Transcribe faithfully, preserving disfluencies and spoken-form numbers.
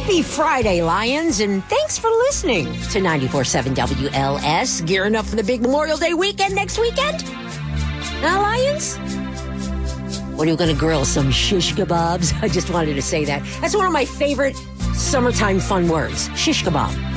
Happy Friday, Lions, and thanks for listening to ninety-four point seven W L S. Gearing up for the big Memorial Day weekend next weekend? Now, Lions? What are you going to grill? Some shish kebabs? I just wanted to say that. That's one of my favorite summertime fun words, shish kebab.